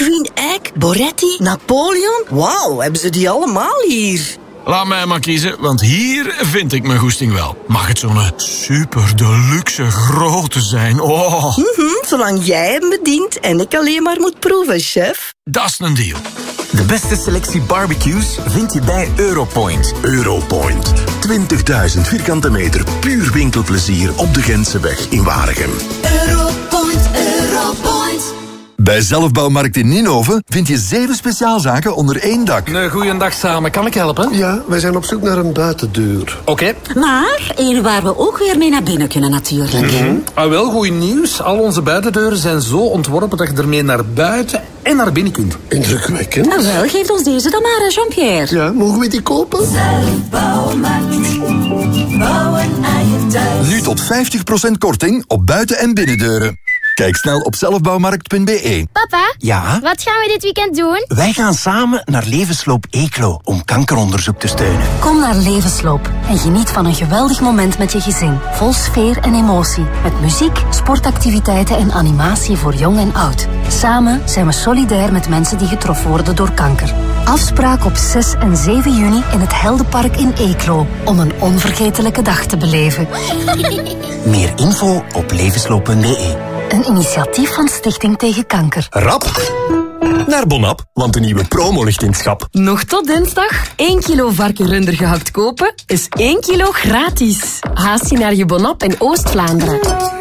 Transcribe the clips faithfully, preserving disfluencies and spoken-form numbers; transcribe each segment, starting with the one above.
Green Egg, Boretti, Napoleon. Wauw, hebben ze die allemaal hier? Laat mij maar kiezen, want hier vind ik mijn goesting wel. Mag het zo'n super deluxe grote zijn? Oh. Mm-hmm, zolang jij hem bedient en ik alleen maar moet proeven, chef. Dat is een deal. De beste selectie barbecues vind je bij Europoint. Europoint. twintigduizend vierkante meter puur winkelplezier op de Gentseweg in Waregem. Europoint, Europoint. Bij Zelfbouwmarkt in Ninove vind je zeven speciaalzaken onder één dak. Een goeiedag samen, kan ik helpen? Ja, wij zijn op zoek naar een buitendeur. Oké. Okay. Maar één waar we ook weer mee naar binnen kunnen natuurlijk. Mm-hmm. Ah, wel, goed nieuws. Al onze buitendeuren zijn zo ontworpen dat je ermee naar buiten en naar binnen kunt. Indrukwekkend. Nou wel, geef ons deze dan maar, Jean-Pierre. Ja, mogen we die kopen? Zelfbouwmarkt. Bouwen aan je thuis. Nu tot vijftig procent korting op buiten- en binnendeuren. Kijk snel op zelfbouwmarkt punt b e. Papa? Ja? Wat gaan we dit weekend doen? Wij gaan samen naar Levensloop Eeklo om kankeronderzoek te steunen. Kom naar Levensloop en geniet van een geweldig moment met je gezin. Vol sfeer en emotie. Met muziek, sportactiviteiten en animatie voor jong en oud. Samen zijn we solidair met mensen die getroffen worden door kanker. Afspraak op zes en zeven juni in het Heldenpark in Eeklo. Om een onvergetelijke dag te beleven. Meer info op levensloop punt b e. Een initiatief van Stichting Tegen Kanker. Rap naar Bonap, want de nieuwe promo ligt in het schap. Nog tot dinsdag. één kilo varkenrunder gehakt kopen is één kilo gratis. Haast je naar je Bonap in Oost-Vlaanderen.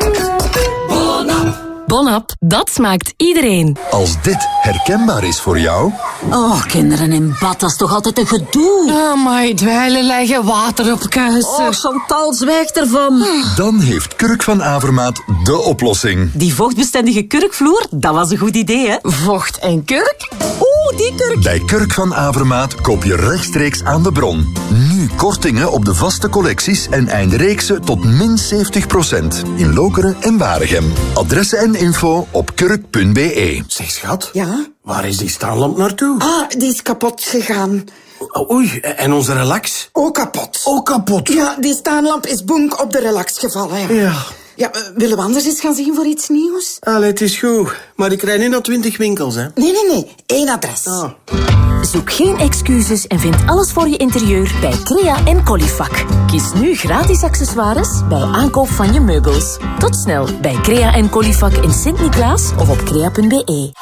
Bonap. Bonap, dat smaakt iedereen. Als dit herkenbaar is voor jou... Oh, kinderen in bad, dat is toch altijd een gedoe? Amai, dweilen leggen water op kuisen. Oh, Chantal, zwijgt ervan. Dan heeft Kurk van Avermaat de oplossing. Die vochtbestendige kurkvloer, dat was een goed idee, hè? Vocht en kurk? Oeh, die kurk. Bij Kurk van Avermaat koop je rechtstreeks aan de bron. Nu kortingen op de vaste collecties en eindreeksen tot min zeventig procent. In Lokeren en Waregem. Adressen en info op kurk punt b e. Zeg, schat. Ja? Waar is die staanlamp naartoe? Ah, die is kapot gegaan. Oei, en onze relax? Ook kapot. Ook kapot? Ja, die staanlamp is bonk op de relax gevallen. Ja. Ja. Ja, willen we anders eens gaan zien voor iets nieuws? Allee, het is goed. Maar ik rij nu naar twintig winkels, hè? Nee, nee, nee. Eén adres. Ah. Zoek geen excuses en vind alles voor je interieur bij Crea en Colifac. Kies nu gratis accessoires bij aankoop van je meubels. Tot snel bij Crea en Colifac in Sint-Niklaas of op crea punt b e.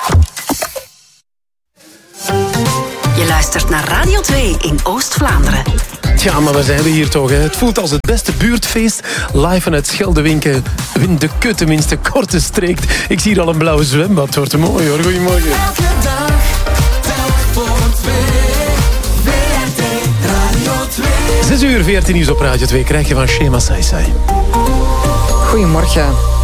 Je luistert naar Radio twee in Oost-Vlaanderen. Tja, maar waar zijn we hier toch? Hè? Het voelt als het beste buurtfeest. Live vanuit Scheldewinken. Win de kut tenminste, korte streekt. Ik zie hier al een blauwe zwembad. Het wordt mooi hoor. Goedemorgen. Elke dag, telk voor twee. V R T Radio twee. zes uur veertien nieuws op Radio twee krijg je van Shema Saisai. Goedemorgen.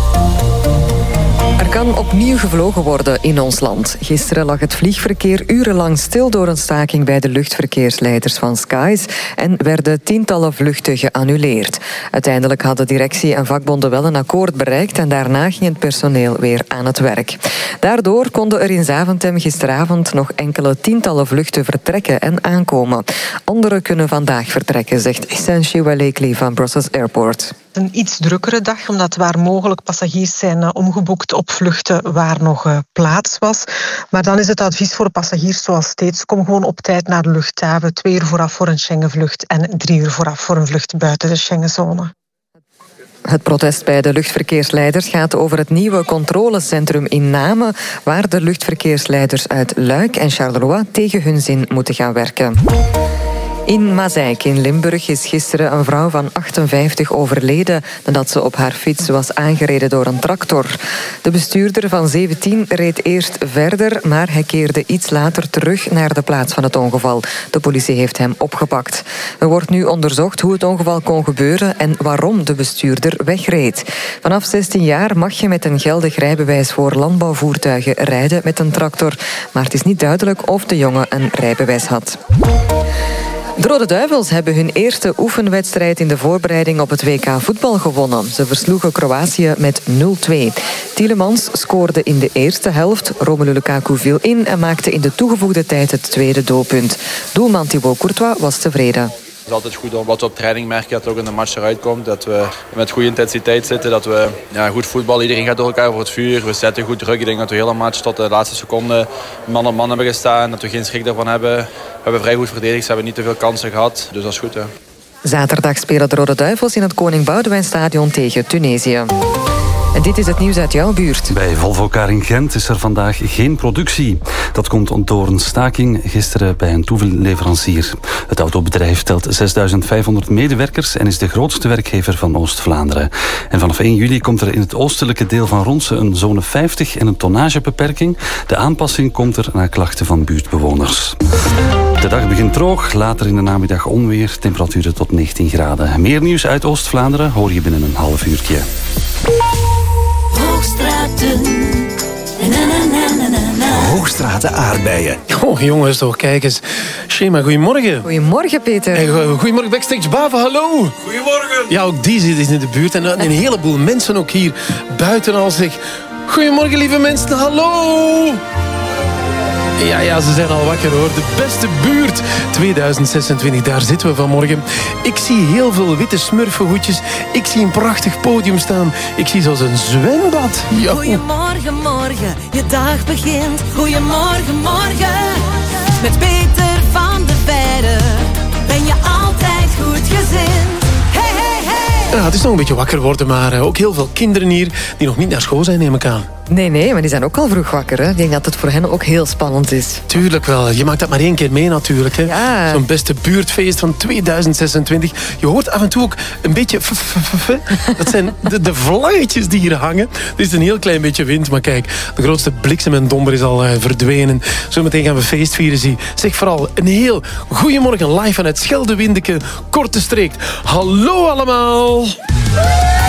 Er kan opnieuw gevlogen worden in ons land. Gisteren lag het vliegverkeer urenlang stil door een staking bij de luchtverkeersleiders van Skies en werden tientallen vluchten geannuleerd. Uiteindelijk hadden directie en vakbonden wel een akkoord bereikt en daarna ging het personeel weer aan het werk. Daardoor konden er in Zaventem gisteravond nog enkele tientallen vluchten vertrekken en aankomen. Anderen kunnen vandaag vertrekken, zegt Essentia Walekli van Brussels Airport. Een iets drukkere dag, omdat waar mogelijk passagiers zijn uh, omgeboekt op vluchten waar nog uh, plaats was. Maar dan is het advies voor de passagiers zoals steeds: kom gewoon op tijd naar de luchthaven. Twee uur vooraf voor een Schengenvlucht en drie uur vooraf voor een vlucht buiten de Schengenzone. Het protest bij de luchtverkeersleiders gaat over het nieuwe controlecentrum in Namen, waar de luchtverkeersleiders uit Luik en Charleroi tegen hun zin moeten gaan werken. In Mazeik in Limburg is gisteren een vrouw van achtenvijftig overleden nadat ze op haar fiets was aangereden door een tractor. De bestuurder van zeventien reed eerst verder, maar hij keerde iets later terug naar de plaats van het ongeval. De politie heeft hem opgepakt. Er wordt nu onderzocht hoe het ongeval kon gebeuren en waarom de bestuurder wegreed. Vanaf zestien jaar mag je met een geldig rijbewijs voor landbouwvoertuigen rijden met een tractor, maar het is niet duidelijk of de jongen een rijbewijs had. De Rode Duivels hebben hun eerste oefenwedstrijd in de voorbereiding op het W K voetbal gewonnen. Ze versloegen Kroatië met nul twee. Tielemans scoorde in de eerste helft, Romelu Lukaku viel in en maakte in de toegevoegde tijd het tweede doelpunt. Doelman Thibaut Courtois was tevreden. Het is altijd goed om wat we op training merken dat het ook in de match eruit komt. Dat we met goede intensiteit zitten, dat we ja, goed voetbal. Iedereen gaat door elkaar voor het vuur. We zetten goed druk. Ik denk dat we de hele match tot de laatste seconde man op man hebben gestaan. Dat we geen schrik daarvan hebben. We hebben vrij goed verdedigd. Ze hebben niet te veel kansen gehad. Dus dat is goed, hè. Zaterdag spelen de Rode Duivels in het Koning Boudewijnstadion tegen Tunesië. En dit is het nieuws uit jouw buurt. Bij Volvocar in Gent is er vandaag geen productie. Dat komt door een staking gisteren bij een toeleverancier. Het autobedrijf telt zesduizend vijfhonderd medewerkers en is de grootste werkgever van Oost-Vlaanderen. En vanaf één juli komt er in het oostelijke deel van Ronse een zone vijftig en een tonnagebeperking. De aanpassing komt er na klachten van buurtbewoners. De dag begint droog, later in de namiddag onweer, temperaturen tot negentien graden. Meer nieuws uit Oost-Vlaanderen hoor je binnen een half uurtje. Hoogstraten. Na, na, na, na, na, na. Hoogstraten aardbeien. Oh jongens, toch, kijk eens. Shema, goedemorgen. Goedemorgen, Peter. Hey, goedemorgen, Backstage Bava, hallo. Goedemorgen. Ja, ook die zit in de buurt. En een heleboel mensen ook hier buiten al zeg. Goedemorgen, lieve mensen, hallo. Ja, ja, ze zijn al wakker hoor. De beste buurt tweeduizend zesentwintig, daar zitten we vanmorgen. Ik zie heel veel witte smurfenhoedjes. Ik zie een prachtig podium staan. Ik zie zelfs een zwembad. Ja. Goedemorgen, morgen, je dag begint. Goedemorgen, morgen. Met Peter van der Veijden ben je altijd goed gezind. Hey, hey, hey. Ja, het is nog een beetje wakker worden, maar uh, ook heel veel kinderen hier die nog niet naar school zijn, neem ik aan. Nee, nee, maar die zijn ook al vroeg wakker. Hè? Ik denk dat het voor hen ook heel spannend is. Tuurlijk wel. Je maakt dat maar één keer mee natuurlijk. Hè? Ja. Zo'n beste buurtfeest van tweeduizend zesentwintig. Je hoort af en toe ook een beetje... Dat zijn de, de vlaggetjes die hier hangen. Er is een heel klein beetje wind, maar kijk, de grootste bliksem en donder is al uh, verdwenen. Zometeen gaan we feestvieren, zie. Zeg vooral een heel goeiemorgen live vanuit Scheldewindeke, Korte Streek. Hallo allemaal!